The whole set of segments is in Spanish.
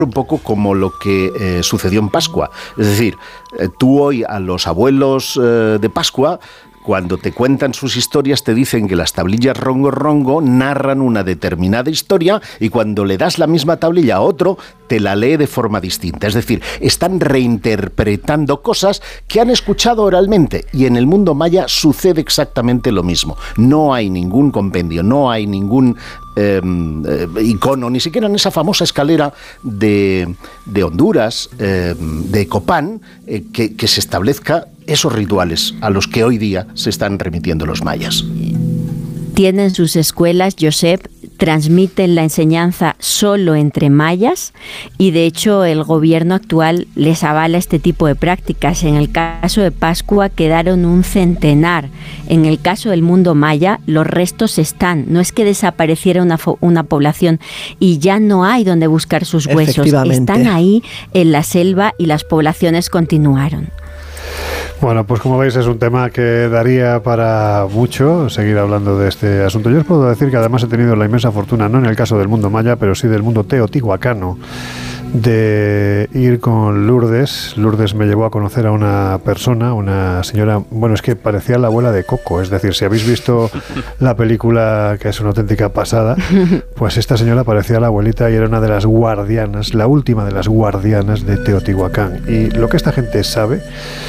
un poco como lo que sucedió en Pascua. Es decir, tú hoy a los abuelos de Pascua, cuando te cuentan sus historias, te dicen que las tablillas rongo rongo narran una determinada historia y cuando le das la misma tablilla a otro, te la lee de forma distinta. Es decir, están reinterpretando cosas que han escuchado oralmente y en el mundo maya sucede exactamente lo mismo. No hay ningún compendio, no hay ningún icono, ni siquiera en esa famosa escalera de Honduras, de Copán, que se establezca esos rituales a los que hoy día se están remitiendo los mayas. Tienen sus escuelas, Josep, transmiten la enseñanza solo entre mayas y de hecho el gobierno actual les avala este tipo de prácticas. En el caso de Pascua quedaron un centenar. En el caso del mundo maya los restos están. No es que desapareciera una población y ya no hay donde buscar sus huesos. Están ahí en la selva y las poblaciones continuaron. Bueno, pues como veis es un tema que daría para mucho seguir hablando de este asunto. Yo os puedo decir que además he tenido la inmensa fortuna, no en el caso del mundo maya, pero sí del mundo teotihuacano, de ir con Lourdes. Lourdes me llevó a conocer a una persona, una señora, bueno, es que parecía la abuela de Coco, es decir, si habéis visto la película, que es una auténtica pasada, pues esta señora parecía la abuelita y era una de las guardianas, la última de las guardianas de Teotihuacán. Y lo que esta gente sabe,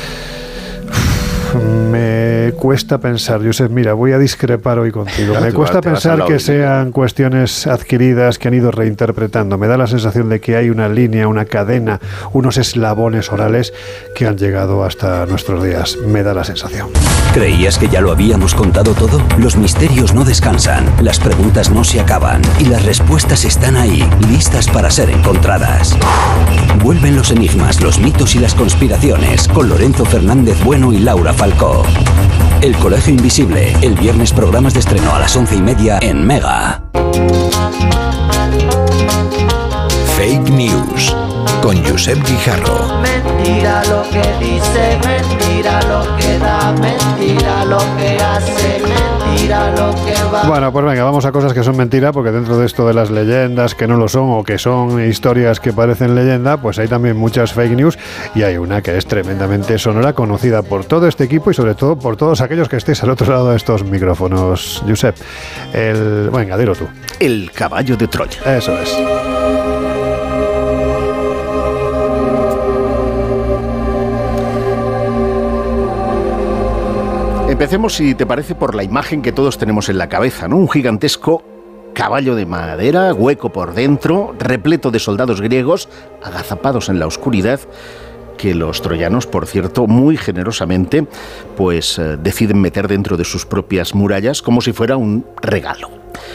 me cuesta pensar, Josep, mira, voy a discrepar hoy contigo. Me cuesta pensar que sean cuestiones adquiridas que han ido reinterpretando. Me da la sensación de que hay una línea, una cadena, unos eslabones orales que han llegado hasta nuestros días. Me da la sensación. ¿Creías que ya lo habíamos contado todo? Los misterios no descansan, las preguntas no se acaban y las respuestas están ahí, listas para ser encontradas. Vuelven los enigmas, los mitos y las conspiraciones con Lorenzo Fernández Bueno y Laura Falcó. El Colegio Invisible, el viernes programas de estreno a las 11:30 en Mega. Fake News con Josep Guijarro. Mentira lo que dice, mentira lo que da, mentira lo que hace, mentira lo que va. Bueno, pues venga, vamos a cosas que son mentira, porque dentro de esto de las leyendas que no lo son o que son historias que parecen leyenda, pues hay también muchas fake news y hay una que es tremendamente sonora, conocida por todo este equipo y sobre todo por todos aquellos que estéis al otro lado de estos micrófonos. Josep, venga, dilo tú. El caballo de Troya. Eso es. Empecemos, si te parece, por la imagen que todos tenemos en la cabeza, ¿no? Un gigantesco caballo de madera, hueco por dentro, repleto de soldados griegos, agazapados en la oscuridad, que los troyanos, por cierto, muy generosamente, pues deciden meter dentro de sus propias murallas como si fuera un regalo.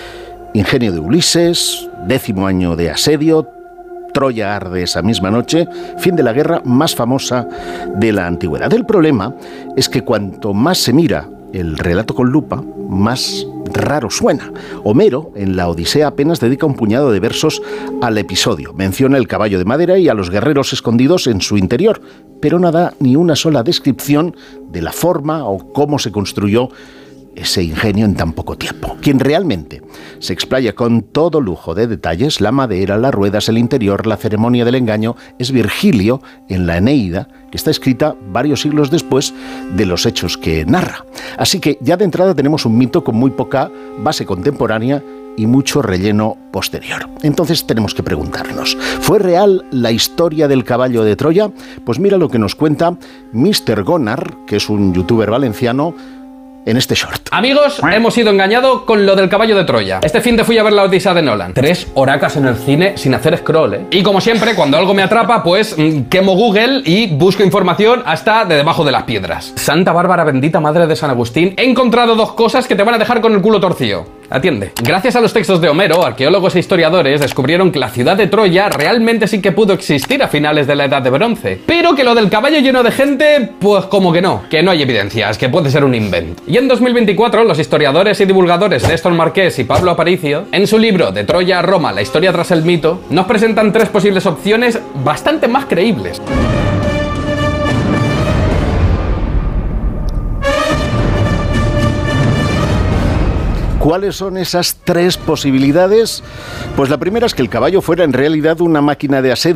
Ingenio de Ulises, 10º año de asedio, Troya arde esa misma noche, fin de la guerra más famosa de la antigüedad. El problema es que cuanto más se mira el relato con lupa, más raro suena. Homero, en la Odisea, apenas dedica un puñado de versos al episodio. Menciona el caballo de madera y a los guerreros escondidos en su interior, pero no da ni una sola descripción de la forma o cómo se construyó ese ingenio en tan poco tiempo. Quien realmente se explaya con todo lujo de detalles, la madera, las ruedas, el interior, la ceremonia del engaño, es Virgilio en la Eneida, que está escrita varios siglos después de los hechos que narra. Así que ya de entrada tenemos un mito con muy poca base contemporánea y mucho relleno posterior. Entonces tenemos que preguntarnos, ¿fue real la historia del caballo de Troya? Pues mira lo que nos cuenta Mr. Gonar, que es un youtuber valenciano, en este short. Hamigos, hemos sido engañados con lo del caballo de Troya. Este fin de fui a ver la Odisea de Nolan. 3 horacas en el cine sin hacer scroll, ¿eh? Y como siempre, cuando algo me atrapa, pues quemo Google y busco información hasta de debajo de las piedras. Santa Bárbara bendita, madre de San Agustín, he encontrado 2 cosas que te van a dejar con el culo torcido. Atiende. Gracias a los textos de Homero, arqueólogos e historiadores descubrieron que la ciudad de Troya realmente sí que pudo existir a finales de la Edad de Bronce. Pero que lo del caballo lleno de gente, pues como que no hay evidencias, que puede ser un invento. Y en 2024, los historiadores y divulgadores Néstor Marqués y Pablo Aparicio, en su libro De Troya a Roma, la historia tras el mito, nos presentan 3 posibles opciones bastante más creíbles. ¿Cuáles son esas 3 posibilidades? Pues la primera es que el caballo fuera en realidad una máquina de asedio